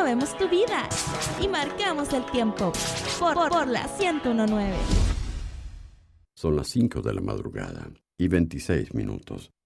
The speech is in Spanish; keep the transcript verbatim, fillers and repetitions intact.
movemos tu vida y marcamos el tiempo por, por, por la ciento uno punto nueve. Son las cinco de la madrugada y veintiséis minutos.